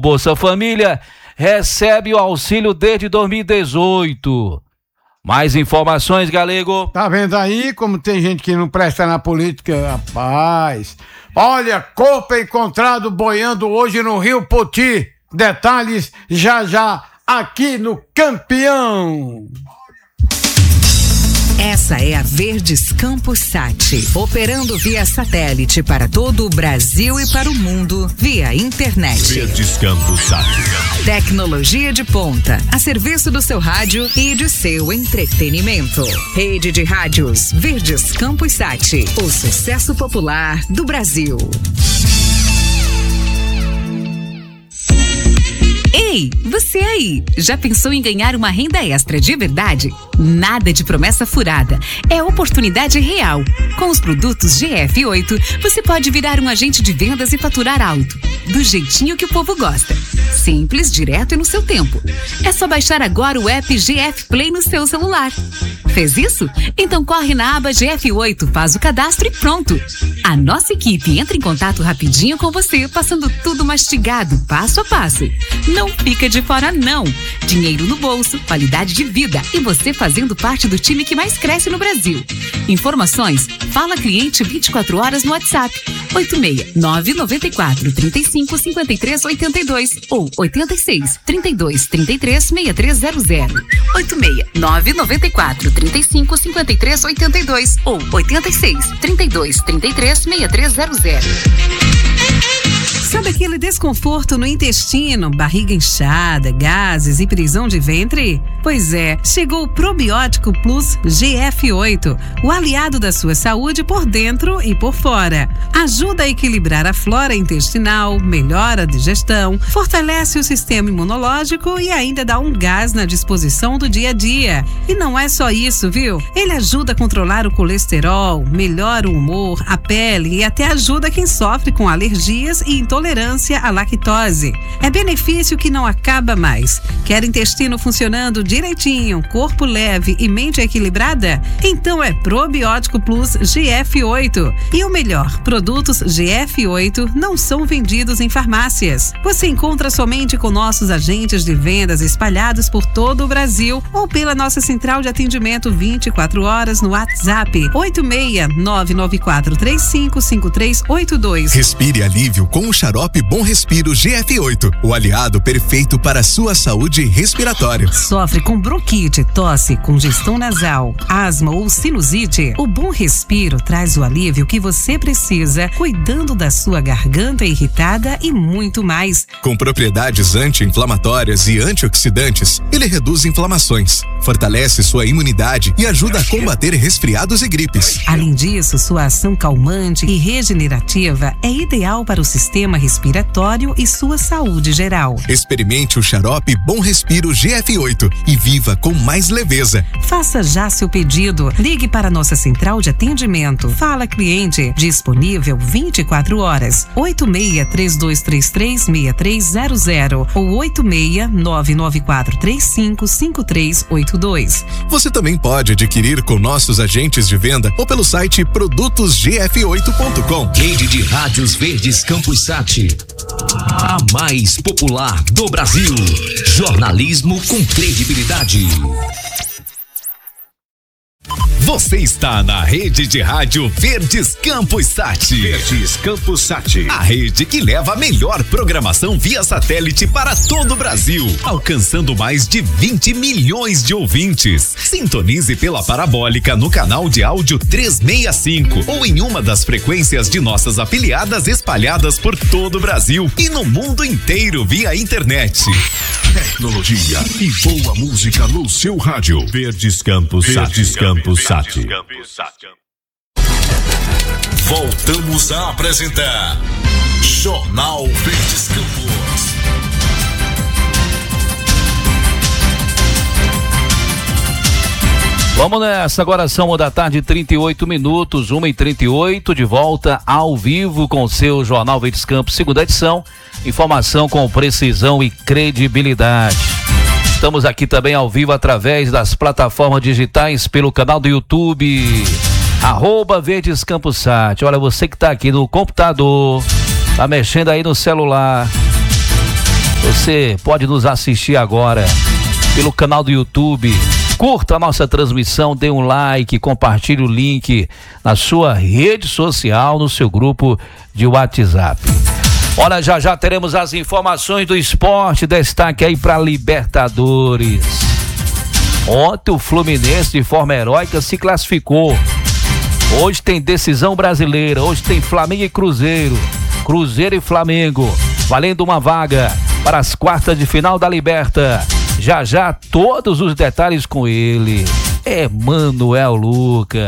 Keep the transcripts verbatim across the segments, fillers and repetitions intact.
Bolsa Família recebe o auxílio desde dois mil e dezoito. Mais informações, Galego? Tá vendo aí como tem gente que não presta na política, rapaz? Olha, corpo encontrado boiando hoje no Rio Poti. Detalhes já já aqui no Campeão. Essa é a Verdes Campos Sat, operando via satélite para todo o Brasil e para o mundo via internet. Verdes Campos Sat. Tecnologia de ponta, a serviço do seu rádio e de seu entretenimento. Rede de rádios Verdes Campos Sat, o sucesso popular do Brasil. Ei, você aí, já pensou em ganhar uma renda extra de verdade? Nada de promessa furada, é oportunidade real. Com os produtos G F oito, você pode virar um agente de vendas e faturar alto, do jeitinho que o povo gosta. Simples, direto e no seu tempo. É só baixar agora o app G F Play no seu celular. Fez isso? Então corre na aba G F oito, faz o cadastro e pronto. A nossa equipe entra em contato rapidinho com você, passando tudo mastigado, passo a passo. Não fica de fora não. Dinheiro no bolso, qualidade de vida e você fazendo parte do time que mais cresce no Brasil. Informações? Fala cliente vinte e quatro horas no WhatsApp oito seis nove nove quatro, três cinco, cinco três oito dois ou oito seis, trinta e dois, trinta e três, sessenta e três zero zero. oito seis nove nove quatro, três cinco, cinco três oito dois ou oito seis, trinta e dois, trinta e três, sessenta e três zero zero. Sabe aquele desconforto no intestino, barriga inchada, gases e prisão de ventre? Pois é, chegou o Probiótico Plus G F oito, o aliado da sua saúde por dentro e por fora. Ajuda a equilibrar a flora intestinal, melhora a digestão, fortalece o sistema imunológico e ainda dá um gás na disposição do dia a dia. E não é só isso, viu? Ele ajuda a controlar o colesterol, melhora o humor, a pele e até ajuda quem sofre com alergias e intolerância à lactose. É benefício que não acaba mais. Quer intestino funcionando direitinho, corpo leve e mente equilibrada? Então é Probiótico Plus G F oito. E o melhor, produtos G F oito não são vendidos em farmácias. Você encontra somente com nossos agentes de vendas espalhados por todo o Brasil ou pela nossa central de atendimento vinte e quatro horas no WhatsApp oito seis nove nove quatro, três cinco, cinco três oito dois. Respire alívio com o xarope Bom Respiro G F oito, o aliado perfeito para a sua saúde respiratória. Sofre com bronquite, tosse, congestão nasal, asma ou sinusite? O Bom Respiro traz o alívio que você precisa, cuidando da sua garganta irritada e muito mais. Com propriedades anti-inflamatórias e antioxidantes, ele reduz inflamações, fortalece sua imunidade e ajuda a combater resfriados e gripes. Além disso, sua ação calmante e regenerativa é ideal para o sistema respiratório e sua saúde geral. Experimente o xarope Bom Respiro G F oito e viva com mais leveza. Faça já seu pedido. Ligue para nossa central de atendimento. Fala cliente, disponível vinte e quatro horas. oito seis três dois três três, seis três zero zero ou oito seis nove nove quatro três cinco, cinco três oito dois. Você também pode adquirir com nossos agentes de venda ou pelo site produtos g f oito ponto com. Rede de Rádios Verdes Campos Sat, a mais popular do Brasil. Jornalismo com credibilidade. Você está na rede de rádio Verdes Campos Sat. Verdes Campos Sat, a rede que leva a melhor programação via satélite para todo o Brasil, alcançando mais de vinte milhões de ouvintes. Sintonize pela parabólica no canal de áudio trezentos e sessenta e cinco ou em uma das frequências de nossas afiliadas espalhadas por todo o Brasil e no mundo inteiro via internet. Tecnologia e boa música no seu rádio. Verdes Campos Sat. Verdes Campos Sat. Voltamos a apresentar Jornal Verdes Campos. Vamos nessa, agora são uma da tarde, trinta e oito minutos, uma e trinta e oito, de volta ao vivo com o seu Jornal Verdes Campos, segunda edição, informação com precisão e credibilidade. Estamos aqui também ao vivo através das plataformas digitais, pelo canal do YouTube, arroba Verdes Campos Sat. Olha, você que está aqui no computador, tá mexendo aí no celular, Você pode nos assistir agora pelo canal do YouTube. Curta a nossa transmissão, dê um like, compartilhe o link na sua rede social, no seu grupo de WhatsApp. Olha, já já teremos as informações do esporte, destaque aí para Libertadores. Ontem o Fluminense de forma heróica se classificou. Hoje tem decisão brasileira, hoje tem Flamengo e Cruzeiro, Cruzeiro e Flamengo, valendo uma vaga para as quartas de final da Liberta. Já já todos os detalhes com ele, Emanuel Lucas.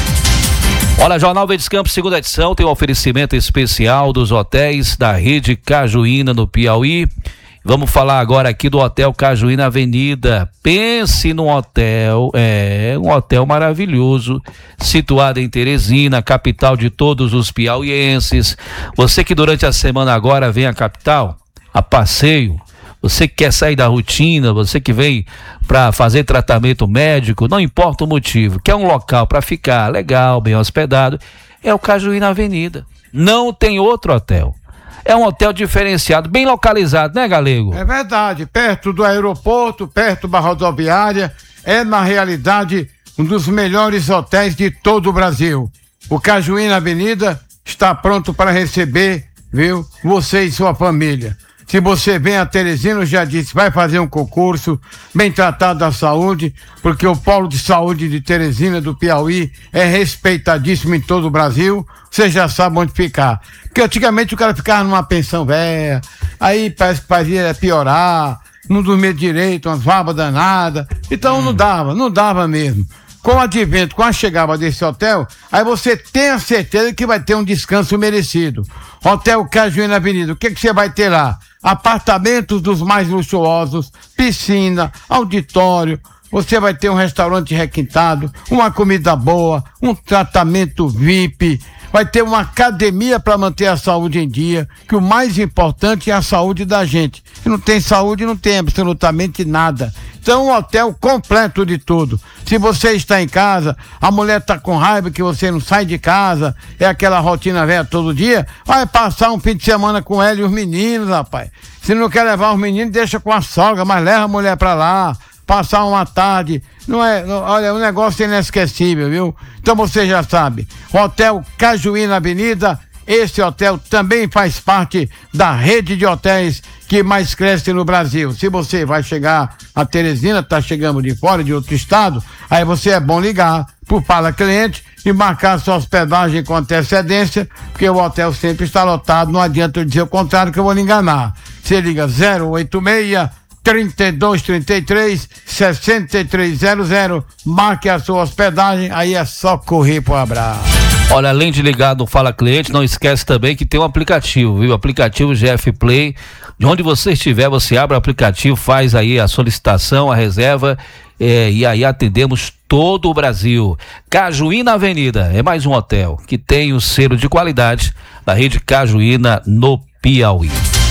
Olha, Jornal Verdes Campos, segunda edição, tem um oferecimento especial dos hotéis da Rede Cajuína no Piauí. Vamos falar agora aqui do Hotel Cajuína Avenida. Pense num hotel, é um hotel maravilhoso, situado em Teresina, capital de todos os piauienses. Você que durante a semana agora vem à capital, a passeio, você que quer sair da rotina, você que vem para fazer tratamento médico, não importa o motivo, quer um local para ficar legal, bem hospedado, é o Cajuína Avenida. Não tem outro hotel. É um hotel diferenciado, bem localizado, né, Galego? É verdade, perto do aeroporto, perto da rodoviária, é na realidade um dos melhores hotéis de todo o Brasil. O Cajuína Avenida está pronto para receber, viu, você e sua família. Se você vem a Teresina, já disse, vai fazer um concurso, bem tratado da saúde, porque o Polo de Saúde de Teresina, do Piauí, é respeitadíssimo em todo o Brasil, você já sabe onde ficar. Porque antigamente o cara ficava numa pensão velha, aí parece que fazia piorar, não dormia direito, umas babas danadas, então hum. não dava, não dava mesmo. Com o advento, com a chegada desse hotel, aí você tem a certeza que vai ter um descanso merecido. Hotel Cajuína Avenida, o que que você vai ter lá? Apartamentos dos mais luxuosos, piscina, auditório, você vai ter um restaurante requintado, uma comida boa, um tratamento V I P, vai ter uma academia para manter a saúde em dia, que o mais importante é a saúde da gente. Se não tem saúde, não tem absolutamente nada. Então, um hotel completo de tudo. Se você está em casa, a mulher está com raiva que você não sai de casa, é aquela rotina velha todo dia, vai passar um fim de semana com ela e os meninos, rapaz. Se não quer levar os meninos, deixa com a sogra, mas leva a mulher para lá, passar uma tarde. Não é, não, olha, um negócio inesquecível, viu? Então você já sabe, Hotel Cajuína Avenida, esse hotel também faz parte da rede de hotéis que mais cresce no Brasil. Se você vai chegar a Teresina, tá chegando de fora, de outro estado, aí você é bom ligar pro Fala Cliente e marcar sua hospedagem com antecedência, porque o hotel sempre está lotado, não adianta eu dizer o contrário que eu vou lhe enganar. Você liga zero oito seis, trinta e dois, trinta e três, sessenta e três zero zero, marque a sua hospedagem, aí é só correr pro abraço. Olha, além de ligar no Fala Cliente, não esquece também que tem um aplicativo, viu? O aplicativo G F Play, de onde você estiver, você abre o aplicativo, faz aí a solicitação, a reserva, é, e aí atendemos todo o Brasil. Cajuína Avenida, é mais um hotel que tem o selo de qualidade da rede Cajuína no Piauí.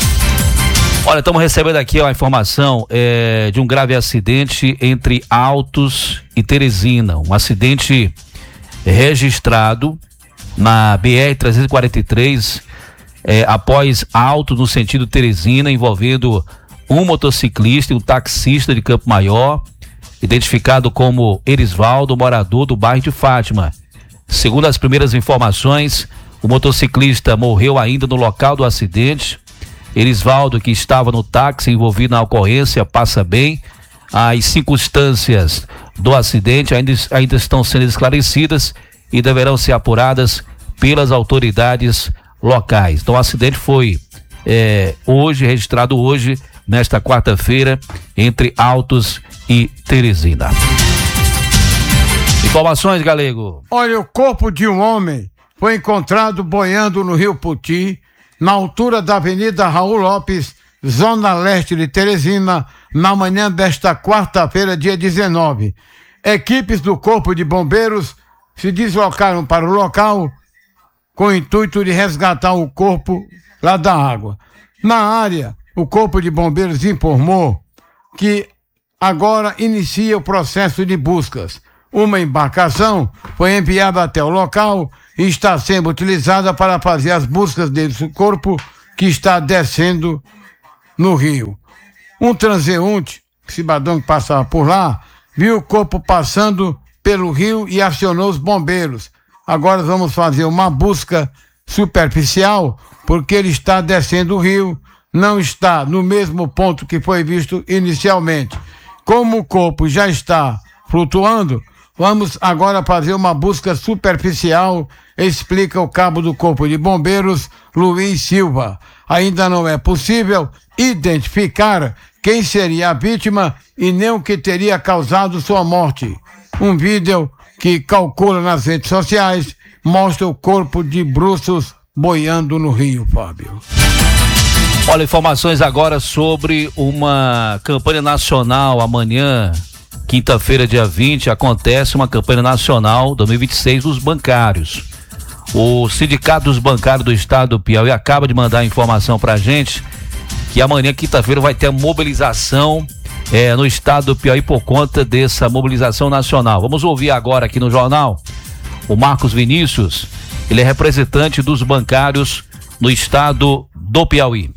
Olha, estamos recebendo aqui ó, a informação é, de um grave acidente entre Altos e Teresina, um acidente registrado na B R trezentos e quarenta e três, é, após Altos no sentido Teresina, envolvendo um motociclista e um taxista de Campo Maior, identificado como Erisvaldo, morador do bairro de Fátima. Segundo as primeiras informações, o motociclista morreu ainda no local do acidente. Erisvaldo, que estava no táxi envolvido na ocorrência, passa bem. As circunstâncias do acidente ainda, ainda estão sendo esclarecidas e deverão ser apuradas pelas autoridades locais. Então o acidente foi é, hoje, registrado hoje, nesta quarta-feira, entre Altos e Teresina. Informações, Galego. Olha, o corpo de um homem foi encontrado boiando no Rio Poti, na altura da Avenida Raul Lopes, zona leste de Teresina, na manhã desta quarta-feira, dia dezenove. Equipes do Corpo de Bombeiros se deslocaram para o local com o intuito de resgatar o corpo lá da água. Na área, o Corpo de Bombeiros informou que agora inicia o processo de buscas. Uma embarcação foi enviada até o local e está sendo utilizada para fazer as buscas desse corpo que está descendo no rio. Um transeunte, cidadão que passava por lá, viu o corpo passando pelo rio e acionou os bombeiros. Agora vamos fazer uma busca superficial, porque ele está descendo o rio, não está no mesmo ponto que foi visto inicialmente. Como o corpo já está flutuando, vamos agora fazer uma busca superficial, explica o cabo do Corpo de Bombeiros, Luiz Silva. Ainda não é possível identificar quem seria a vítima e nem o que teria causado sua morte. Um vídeo que calcula nas redes sociais mostra o corpo de bruços boiando no rio, Fábio. Olha, informações agora sobre uma campanha nacional amanhã, quinta-feira, dia vinte, acontece uma campanha nacional dois mil e vinte e seis dos bancários. O Sindicato dos Bancários do Estado do Piauí acaba de mandar informação pra gente que amanhã, quinta-feira, vai ter a mobilização é, no Estado do Piauí por conta dessa mobilização nacional. Vamos ouvir agora aqui no jornal o Marcos Vinícius, ele é representante dos bancários no Estado do Piauí.